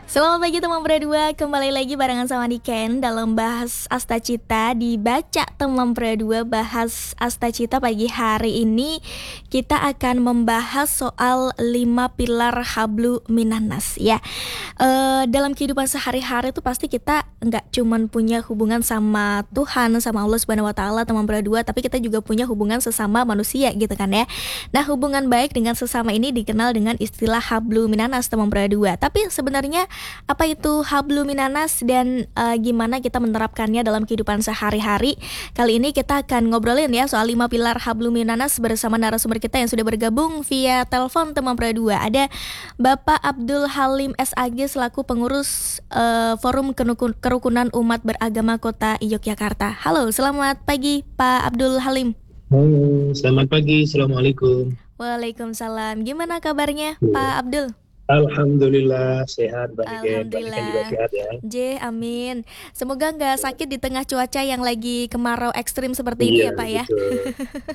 Selamat pagi teman berdua, kembali lagi barengan sama Niken dalam bahas Astacita di Baca Teman Berdua. Bahas Astacita pagi hari ini kita akan membahas soal 5 pilar Hablu Minanas ya. Dalam kehidupan sehari-hari itu pasti kita nggak cuman punya hubungan sama Tuhan, sama Allah Subhanahu Wa Taala teman berdua, tapi kita juga punya hubungan sesama manusia gitu kan ya. Nah, hubungan baik dengan sesama ini dikenal dengan istilah Hablu Minanas teman berdua. Tapi sebenarnya apa itu Hablu Minanas dan gimana kita menerapkannya dalam kehidupan sehari-hari? Kali ini kita akan ngobrolin ya soal 5 pilar Hablu Minanas bersama narasumber kita yang sudah bergabung via telepon teman berdua. Ada Bapak Abdul Halim SAG selaku pengurus Forum Kerukunan Umat Beragama Kota Yogyakarta. Halo, selamat pagi Pak Abdul Halim. Halo, selamat pagi. Assalamualaikum. Waalaikumsalam. Gimana kabarnya Pak Abdul? Alhamdulillah sehat, Mbak Niken. Mbak Niken juga Alhamdulillah. sehat ya. Amin. Semoga nggak sakit di tengah cuaca yang lagi kemarau ekstrim seperti ini Iya, ya Pak ya. betul.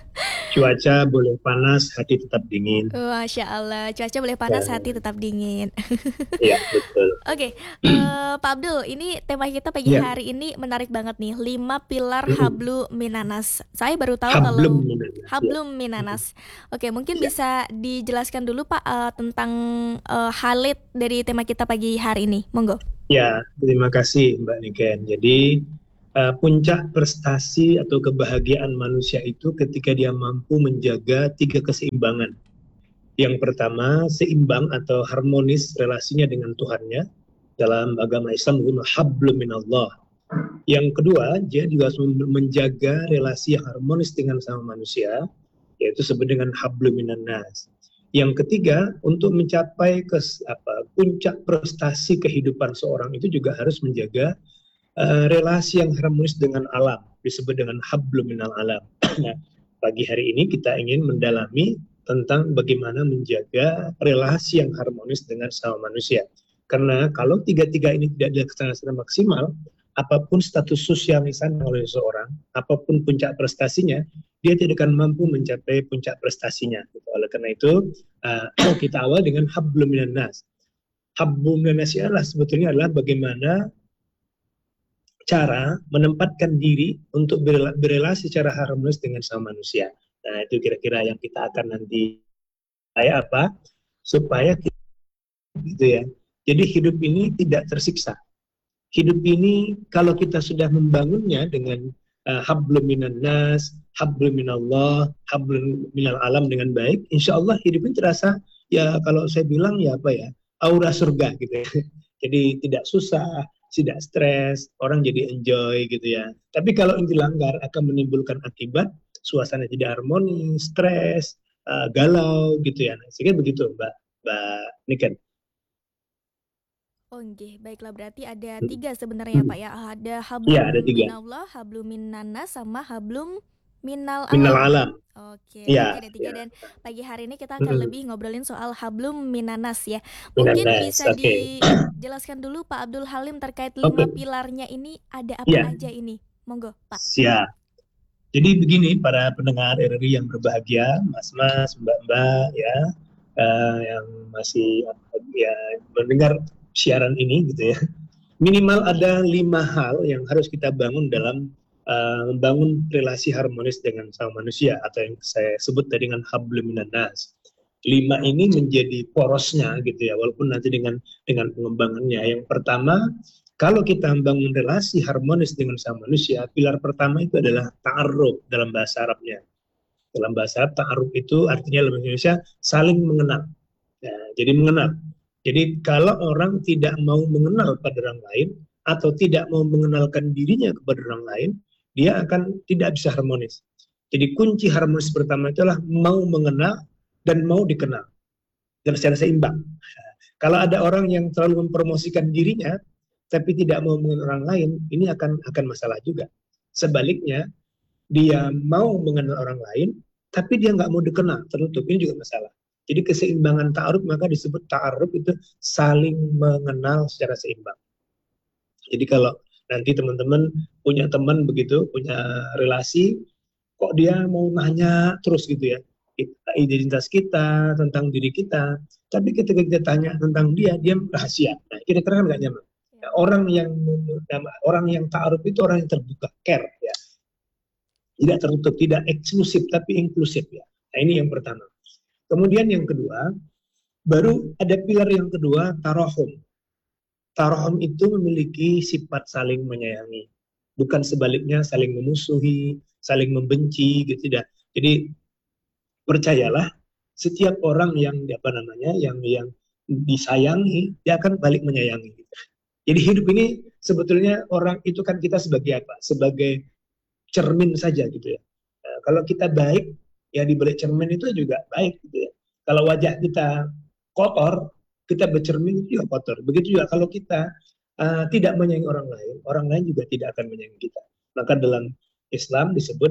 Cuaca boleh panas, hati tetap dingin. Masya Allah, cuaca boleh panas, hati Ya, tetap dingin. iya, betul. Oke, Pak Abdul, ini tema kita pagi Ya, hari ini menarik banget nih. 5 pilar mm, Hablu Minanas. Saya baru tahu hablum kalau minanas. Ya, Hablum Minanas. Oke, mungkin ya, bisa dijelaskan dulu Pak tentang highlight dari tema kita pagi hari ini. Monggo. ya. Terima kasih, Mbak Niken. Jadi, puncak prestasi atau kebahagiaan manusia itu ketika dia mampu menjaga tiga keseimbangan. Yang pertama, seimbang atau harmonis relasinya dengan Tuhannya. Dalam agama Islam itu hablum minallah. Yang kedua, dia juga harus menjaga relasi yang harmonis dengan sama manusia, yaitu disebut dengan hablum minannas. Yang ketiga, untuk mencapai puncak prestasi kehidupan seorang itu juga harus menjaga relasi yang harmonis dengan alam, disebut dengan hablum minal alam. Nah, pagi hari ini kita ingin mendalami tentang bagaimana menjaga relasi yang harmonis dengan sama manusia. Karena kalau tiga-tiga ini tidak dilaksanakan secara maksimal, apapun status sosial misalnya oleh seseorang, apapun puncak prestasinya, dia tidak akan mampu mencapai puncak prestasinya. Gitu. Oleh karena itu, kita awal dengan hablum minan nas. Hablum minan nas adalah sebetulnya adalah bagaimana cara menempatkan diri untuk berelasi secara harmonis dengan sama manusia. Nah, itu kira-kira yang kita akan nanti kayak apa supaya kita, gitu ya. Jadi hidup ini tidak tersiksa. Hidup ini kalau kita sudah membangunnya dengan hablum minan nas, hablum minallah, hablum minal alam dengan baik, insya Allah hidup ini terasa ya kalau saya bilang ya apa ya, aura surga gitu ya. Jadi tidak susah, tidak stres, orang jadi enjoy gitu ya. Tapi kalau ini dilanggar akan menimbulkan akibat suasana tidak harmonis, stres, galau gitu ya. Nah, sehingga begitu Mbak Niken. Oh, nggih, baiklah berarti ada Hmm. tiga sebenarnya Hmm. Pak ya. Ada Iya, ada hablum tiga. minallah, hablum minannas, sama hablum minal Minal alam. alam. Oke, berarti Iya, ada tiga ya. dan pagi hari ini kita akan Hmm. lebih ngobrolin soal hablum minanas ya. Minan Mungkin nas, bisa oke. dijelaskan dulu Pak Abdul Halim terkait Oke, 5 pilarnya ini ada apa ya, aja ini? Monggo, Pak. siap. Jadi begini para pendengar RRI yang berbahagia, Mas-mas, Mbak-mbak ya, yang masih ya mendengar siaran ini gitu ya. Minimal ada 5 hal yang harus kita bangun dalam membangun relasi harmonis dengan sama manusia atau yang saya sebut tadi dengan hablum minan nas. 5 ini menjadi porosnya gitu ya, walaupun nanti dengan pengembangannya. Yang pertama, kalau kita membangun relasi harmonis dengan sama manusia, pilar pertama itu adalah ta'aruf dalam bahasa Arabnya. Dalam bahasa Arab, ta'aruf itu artinya dalam Indonesia saling mengenal. Ya, jadi mengenal. Jadi kalau orang tidak mau mengenal pada orang lain atau tidak mau mengenalkan dirinya kepada orang lain, dia akan tidak bisa harmonis. Jadi kunci harmonis pertama itulah mau mengenal dan mau dikenal dan secara seimbang. Kalau ada orang yang terlalu mempromosikan dirinya tapi tidak mau mengenal orang lain, ini akan masalah juga. Sebaliknya, dia mau mengenal orang lain tapi dia nggak mau dikenal, tertutup, ini juga masalah. Jadi keseimbangan ta'aruf maka disebut ta'aruf itu saling mengenal secara seimbang. Jadi kalau nanti teman-teman punya teman begitu, punya relasi, kok dia mau nanya terus gitu ya. identitas kita, tentang diri kita. Tapi ketika kita tanya tentang dia rahasia. Nah, kira-kira kan nggak nyaman. Nah, orang yang ta'aruf itu orang yang terbuka, care, ya. Tidak tertutup, tidak eksklusif, tapi inklusif, ya. Nah, ini yang pertama. Kemudian yang kedua, baru ada pilar yang kedua, tarahum. Tarahum itu memiliki sifat saling menyayangi. Bukan sebaliknya saling memusuhi, saling membenci, gitu tidak. Jadi percayalah, setiap orang yang yang disayangi, dia akan balik menyayangi. Jadi hidup ini sebetulnya orang itu kan kita sebagai apa? Sebagai cermin saja gitu ya. Nah, kalau kita baik, ya di balik cermin itu juga baik gitu ya. Kalau wajah kita kotor, kita bercermin itu juga kotor. Begitu juga kalau kita tidak menyayangi orang lain juga tidak akan menyayangi kita. Maka dalam Islam disebut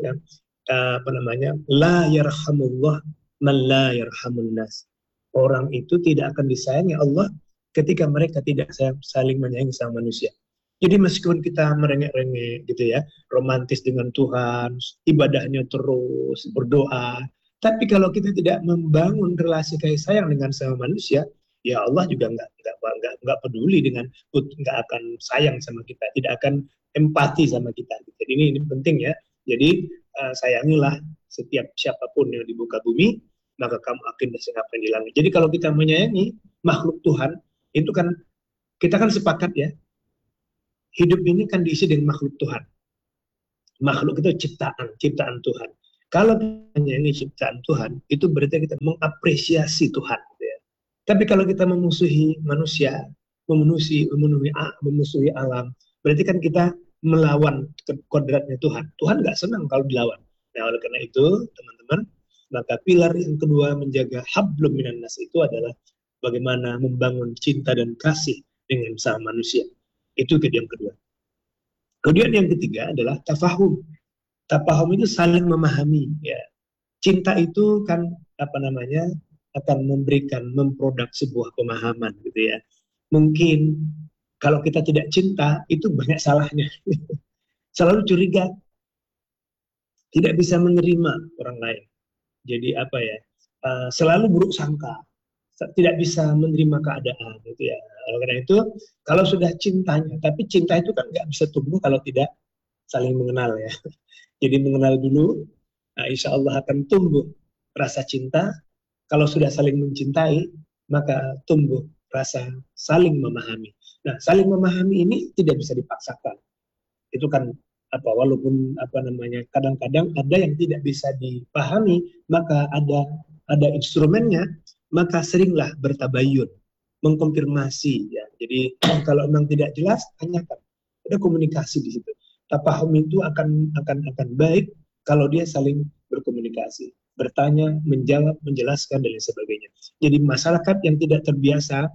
la yarhamullah man la yarhamun nas. Orang itu tidak akan disayangi Allah ketika mereka tidak saling menyayangi sama manusia. Jadi meskipun kita merengek-rengek gitu ya, romantis dengan Tuhan, ibadahnya terus, berdoa, tapi kalau kita tidak membangun relasi kasih sayang dengan sama manusia, ya Allah juga nggak peduli dengan, nggak akan sayang sama kita, tidak akan empati sama kita. Jadi ini penting ya. Jadi sayangilah setiap siapapun yang di muka bumi, maka kamu akan disingapkan di langit. Jadi kalau kita menyayangi makhluk Tuhan, itu kan kita kan sepakat ya, hidup ini kan diisi dengan makhluk Tuhan. Makhluk itu ciptaan Tuhan. Kalau kita menyayangi ciptaan Tuhan, itu berarti kita mengapresiasi Tuhan. Gitu ya. Tapi kalau kita memusuhi manusia, memusuhi alam, berarti kan kita melawan kodratnya Tuhan. Tuhan nggak senang kalau dilawan. Nah, oleh karena itu, teman-teman, maka pilar yang kedua menjaga hablum minan nas itu adalah bagaimana membangun cinta dan kasih dengan sama manusia. Itu yang kedua. Kemudian yang ketiga adalah tafahum. Tafahum itu saling memahami. Ya. Cinta itu kan akan memproduk sebuah pemahaman gitu ya. Mungkin kalau kita tidak cinta itu banyak salahnya. Selalu curiga, tidak bisa menerima orang lain. Jadi selalu buruk sangka, tidak bisa menerima keadaan gitu ya. Oleh karena itu, kalau sudah cintanya, tapi cinta itu kan nggak bisa tumbuh kalau tidak saling mengenal ya. Jadi mengenal dulu, nah, insya Allah akan tumbuh rasa cinta. Kalau sudah saling mencintai, maka tumbuh rasa saling memahami. Nah, saling memahami ini tidak bisa dipaksakan. Itu kan walaupun kadang-kadang ada yang tidak bisa dipahami, maka ada instrumennya, maka seringlah bertabayun, mengkonfirmasi ya. Jadi kalau memang tidak jelas, tanyakan. Ada komunikasi di situ. Tafahum itu akan baik kalau dia saling berkomunikasi, bertanya, menjawab, menjelaskan dan lain sebagainya. Jadi masyarakat yang tidak terbiasa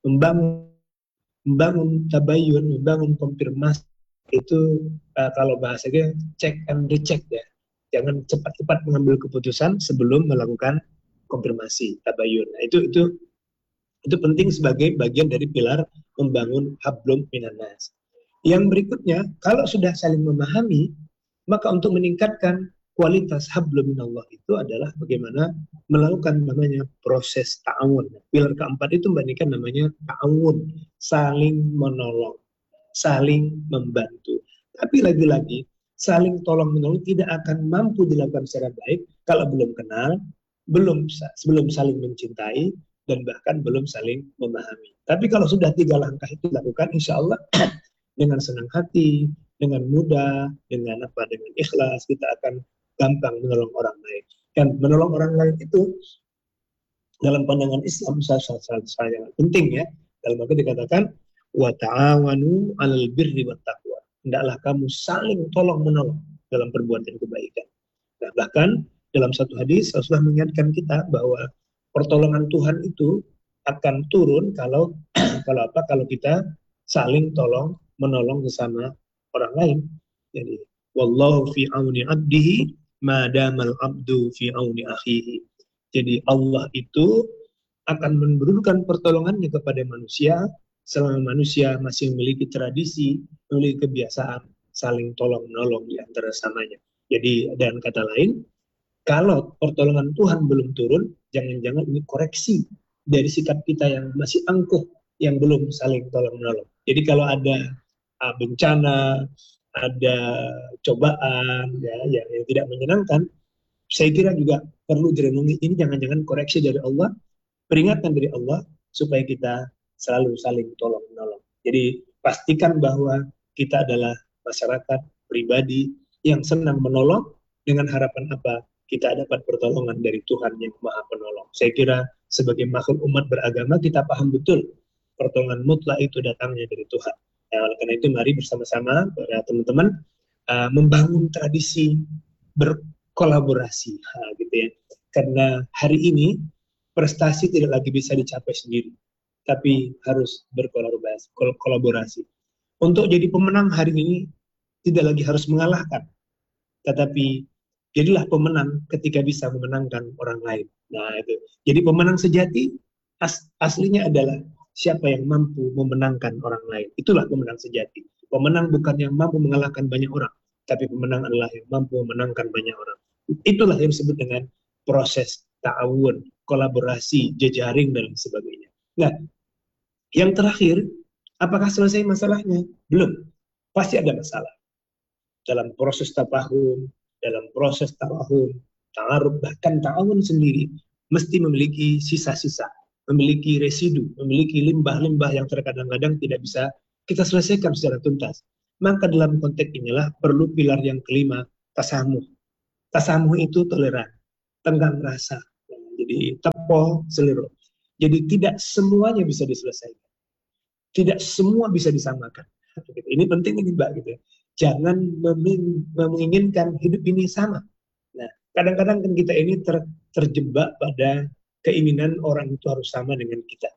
membangun tabayun, membangun konfirmasi itu kalau bahasanya check and recheck ya. Jangan cepat-cepat mengambil keputusan sebelum melakukan konfirmasi tabayun. Nah, itu penting sebagai bagian dari pilar membangun hablum minan nas. Yang berikutnya, kalau sudah saling memahami, maka untuk meningkatkan kualitas hablum minallah itu adalah bagaimana melakukan namanya proses ta'awun. Pilar keempat itu membandingkan namanya ta'awun, saling menolong, saling membantu. Tapi lagi-lagi, saling tolong menolong tidak akan mampu dilakukan secara baik kalau belum kenal, sebelum saling mencintai, dan bahkan belum saling memahami. Tapi kalau sudah 3 langkah itu dilakukan, insya Allah dengan senang hati, dengan mudah, dengan ikhlas, kita akan gampang menolong orang lain. Dan menolong orang lain itu dalam pandangan Islam sangat penting ya. Dalam arti dikatakan wa ta'awanu 'alal birri wat taqwa. Hendaklah kamu saling tolong menolong dalam perbuatan kebaikan. Nah, bahkan dalam satu hadis Rasulullah mengingatkan kita bahwa pertolongan Tuhan itu akan turun kalau kita saling tolong menolong sesama orang lain. Jadi wallahu fi auni 'abdihi ma damal 'abdu fi auni akhihi. Jadi Allah itu akan memberikan pertolongannya kepada manusia selama manusia masih memiliki tradisi, memiliki kebiasaan saling tolong menolong di antara samanya. Jadi dengan kata lain, Kalau pertolongan Tuhan belum turun, jangan-jangan ini koreksi dari sikap kita yang masih angkuh, yang belum saling tolong-menolong. Jadi kalau ada bencana, ada cobaan ya, yang tidak menyenangkan, saya kira juga perlu direnungi. Ini jangan-jangan koreksi dari Allah, peringatan dari Allah, supaya kita selalu saling tolong-menolong. Jadi pastikan bahwa kita adalah masyarakat pribadi yang senang menolong, dengan harapan apa? Kita dapat pertolongan dari Tuhan yang Maha Penolong. Saya kira sebagai makhluk umat beragama kita paham betul pertolongan mutlak itu datangnya dari Tuhan. Oleh karena itu mari bersama-sama para teman-teman membangun tradisi berkolaborasi, gitu ya. Karena hari ini prestasi tidak lagi bisa dicapai sendiri, tapi harus berkolaborasi. Untuk jadi pemenang hari ini tidak lagi harus mengalahkan, tetapi jadilah pemenang ketika bisa memenangkan orang lain. Nah itu. Jadi pemenang sejati aslinya adalah siapa yang mampu memenangkan orang lain. Itulah pemenang sejati. Pemenang bukan yang mampu mengalahkan banyak orang, tapi pemenang adalah yang mampu memenangkan banyak orang. Itulah yang disebut dengan proses ta'awun, kolaborasi, jejaring, dan sebagainya. Nah, yang terakhir, apakah selesai masalahnya? Belum. Pasti ada masalah. Dalam proses tafahum, dalam proses ta'awun, ta'aruf, bahkan ta'awun sendiri, mesti memiliki sisa-sisa, memiliki residu, memiliki limbah-limbah yang terkadang-kadang tidak bisa kita selesaikan secara tuntas. Maka dalam konteks inilah perlu pilar yang kelima, tasamuh. Tasamuh itu toleran, tenggang rasa, jadi tepo selero. Jadi tidak semuanya bisa diselesaikan, tidak semua bisa disamakan. Ini penting ini Mbak, gitu. Jangan menginginkan hidup ini sama. Nah, kadang-kadang kan kita ini terjebak pada keinginan orang itu harus sama dengan kita.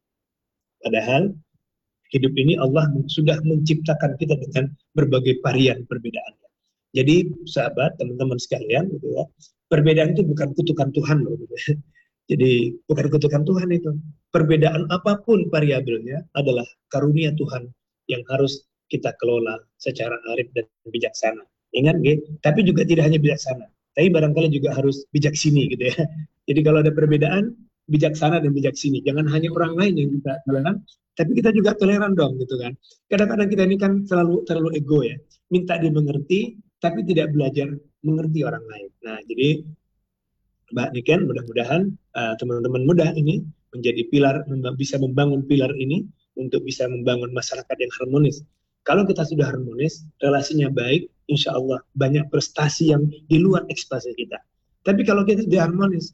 Padahal hidup ini Allah sudah menciptakan kita dengan berbagai varian perbedaan. Jadi sahabat, teman-teman sekalian, gitu ya, perbedaan itu bukan kutukan Tuhan loh. Gitu. Jadi bukan kutukan Tuhan itu. Perbedaan apapun variabelnya adalah karunia Tuhan yang harus kita kelola secara arif dan bijaksana. Ingat, gitu. Tapi juga tidak hanya bijaksana, tapi barangkali juga harus bijaksini, gitu ya. Jadi kalau ada perbedaan, bijaksana dan bijaksini. Jangan hanya orang lain yang kita toleran, tapi kita juga toleran dong, gitu kan. Kadang-kadang kita ini kan terlalu ego ya, minta dimengerti, tapi tidak belajar mengerti orang lain. Nah, jadi Mbak Niken, mudah-mudahan teman-teman muda ini menjadi pilar, bisa membangun pilar ini untuk bisa membangun masyarakat yang harmonis. Kalau kita sudah harmonis, relasinya baik, insya Allah banyak prestasi yang di luar ekspektasi kita. Tapi kalau kita tidak harmonis,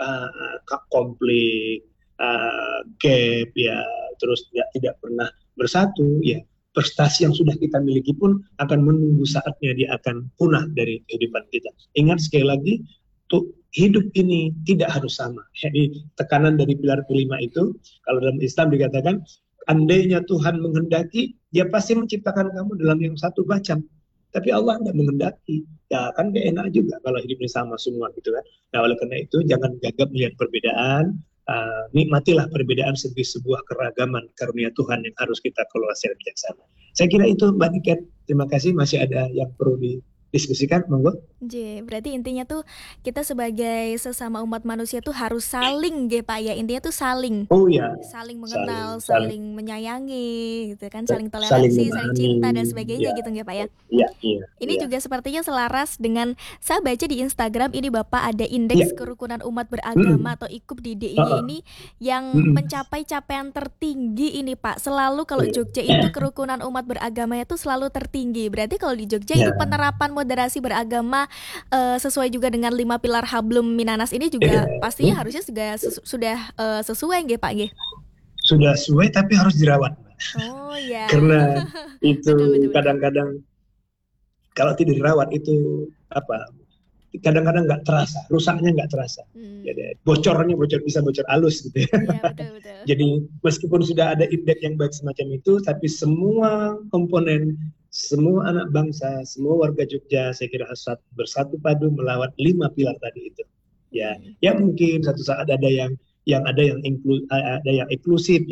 konflik, gap, ya, terus tidak pernah bersatu, ya, prestasi yang sudah kita miliki pun akan menunggu saatnya dia akan punah dari kehidupan kita. Ingat sekali lagi, hidup ini tidak harus sama. Jadi tekanan dari pilar kelima itu, kalau dalam Islam dikatakan, andainya Tuhan menghendaki, dia pasti menciptakan kamu dalam yang satu macam. Tapi Allah tidak menghendaki. Ya kan gak enak juga kalau hidup ini sama semua, gitu kan. Nah, oleh karena itu jangan gagap melihat perbedaan. Nikmatilah perbedaan sebagai sebuah keragaman karunia Tuhan yang harus kita kelola secara bijaksana. Saya kira itu Mbak Niken. Terima kasih. Masih ada yang perlu didiskusikan, monggo. Berarti intinya tuh kita sebagai sesama umat manusia tuh harus saling, Pak ya. Intinya tuh saling. Oh ya. Saling mengenal, saling menyayangi, gitu kan, saling saling toleransi, saling memahami, cinta dan sebagainya, ya, gitu Pak ya. Iya. Ini juga sepertinya selaras dengan saya baca di Instagram ini Bapak ada indeks kerukunan umat beragama atau IKUB di DIY ini yang mencapai capaian tertinggi ini Pak. Selalu kalau Jogja itu kerukunan umat beragamanya itu selalu tertinggi. Berarti kalau di Jogja itu penerapan moderasi beragama sesuai juga dengan 5 pilar Hablum Minanas ini juga pastinya harusnya juga sudah sesuai nggih Pak nggih? Sudah sesuai tapi harus dirawat. Oh ya. Karena itu betul. Kadang-kadang kalau tidak dirawat itu kadang-kadang nggak terasa, rusaknya nggak terasa. Jadi bocornya bisa bocor halus, gitu ya. Betul. Jadi meskipun sudah ada indeks yang baik semacam itu, tapi semua komponen, semua anak bangsa, semua warga Jogja saya kira harus bersatu padu melawat 5 pilar tadi itu. Ya mungkin satu saat ada yang inklusif ya,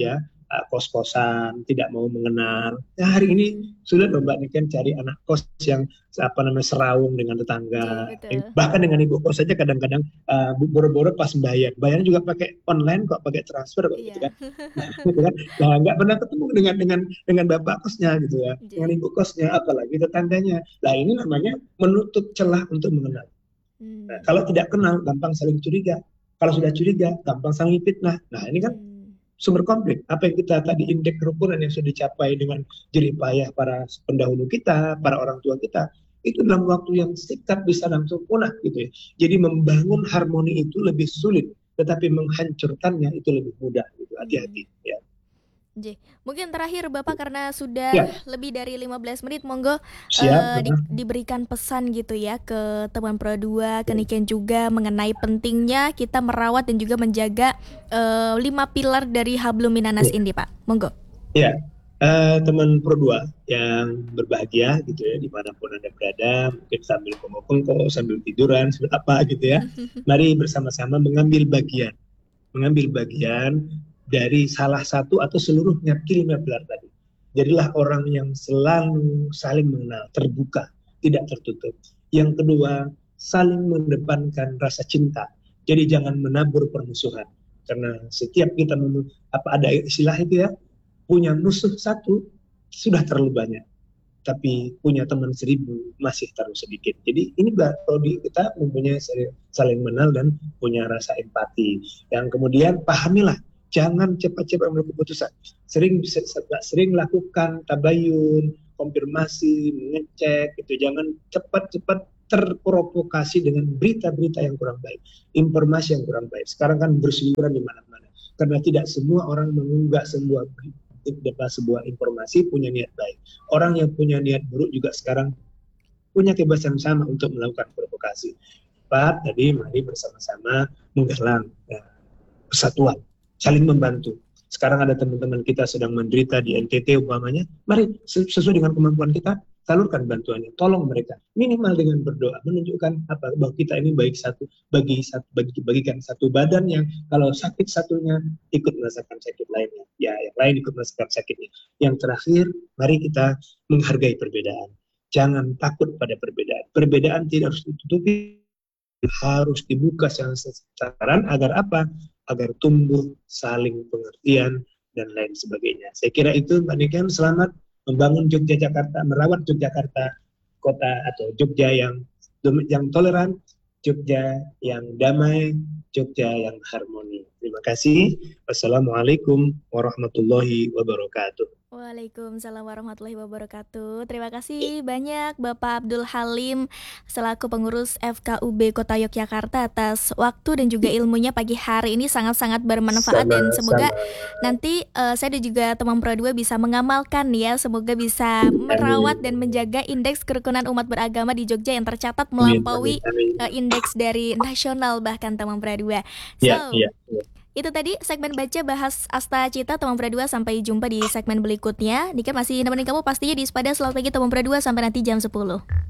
kos-kosan, tidak mau mengenal. Nah, hari ini sulit loh Mbak Niken cari anak kos yang serawung dengan Iya, tetangga. betul. Bahkan dengan ibu kos saja kadang-kadang boro-boro pas bayar. Bayarnya juga pakai online kok, pakai transfer kok gitu Iya. kan. Gitu kan. Nah, nggak pernah ketemu dengan bapak kosnya gitu ya, dengan Iya. ibu kosnya, apalagi tetangganya. Nah, ini namanya menutup celah untuk mengenal. Nah, Hmm. kalau tidak kenal, gampang saling curiga. Kalau sudah curiga, gampang saling fitnah. Nah, ini kan Hmm. sumber konflik. Apa yang kita tadi indeks kerukunan yang sudah dicapai dengan jerih payah para pendahulu kita, para orang tua kita, itu dalam waktu yang singkat bisa langsung punah gitu ya. Jadi membangun harmoni itu lebih sulit, tetapi menghancurkannya itu lebih mudah gitu. Hmm. Hati-hati ya. J. Mungkin terakhir Bapak karena sudah Ya, lebih dari 15 menit, monggo siap. diberikan pesan gitu ya ke teman Pro 2, ke Niken juga mengenai pentingnya kita merawat dan juga menjaga 5 pilar dari Hablum Minanas ini, Pak. Monggo. Ya, teman Pro 2 yang berbahagia gitu ya, dimanapun Anda berada, mungkin sambil kongko-kongko, sambil tiduran, sambil apa gitu ya. Mari bersama-sama mengambil bagian dari salah satu atau seluruhnya kelima pilar tadi. Jadilah orang yang selalu saling mengenal, terbuka, tidak tertutup. Yang kedua, saling mengedepankan rasa cinta. Jadi jangan menabur permusuhan. Karena setiap kita ada istilah itu ya, punya musuh satu sudah terlalu banyak, tapi punya teman 1.000 masih terlalu sedikit. Jadi ini kalau kita mempunyai saling mengenal dan punya rasa empati. Yang kemudian pahamilah, jangan cepat-cepat mengambil keputusan. Sering lakukan tabayun, konfirmasi, mengecek, itu jangan cepat-cepat terprovokasi dengan berita-berita yang kurang baik, informasi yang kurang baik. Sekarang kan berseliweran di mana-mana. Karena tidak semua orang mengunggah sebuah informasi punya niat baik. Orang yang punya niat buruk juga sekarang punya kebebasan sama untuk melakukan provokasi. Tadi mari bersama-sama menggalang persatuan, saling membantu. Sekarang ada teman-teman kita sedang menderita di NTT umpamanya, mari sesuai dengan kemampuan kita salurkan bantuannya, tolong mereka minimal dengan berdoa, menunjukkan bahwa kita ini bagikan satu badan yang kalau sakit satunya ikut merasakan sakit lainnya, ya yang lain ikut merasakan sakitnya. Yang terakhir, mari kita menghargai perbedaan, jangan takut pada perbedaan. Perbedaan tidak harus ditutupi, harus dibuka secara transparan agar apa? Agar tumbuh saling pengertian dan lain sebagainya. Saya kira itu Mbak Niken. Selamat membangun Yogyakarta, merawat Yogyakarta, kota atau Jogja yang toleran, Jogja yang damai, Jogja yang harmoni. Terima kasih. Wassalamualaikum warahmatullahi wabarakatuh. Waalaikumsalam warahmatullahi wabarakatuh. Terima kasih banyak Bapak Abdul Halim selaku pengurus FKUB Kota Yogyakarta atas waktu dan juga ilmunya pagi hari ini, sangat-sangat bermanfaat dan semoga nanti saya dan juga teman Pro 2 bisa mengamalkan ya, semoga bisa merawat dan menjaga indeks kerukunan umat beragama di Jogja yang tercatat melampaui indeks dari nasional bahkan teman Pro 2. So, itu tadi segmen baca bahas Asta Cita teman Pro 2. Sampai jumpa di segmen berikutnya. Nika masih nemenin kamu pastinya di Sepada. Selamat pagi teman Pro 2, sampai nanti jam 10.